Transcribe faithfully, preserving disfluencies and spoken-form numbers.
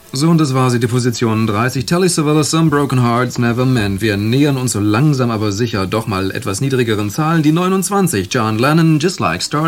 So, und das war sie, die Position dreißig. Telly Savalas, Some Broken Hearts Never Mend. Wir nähern uns so langsam aber sicher doch mal etwas niedrigeren Zahlen. Die neunundzwanzig. John Lennon, Just Like Stardust.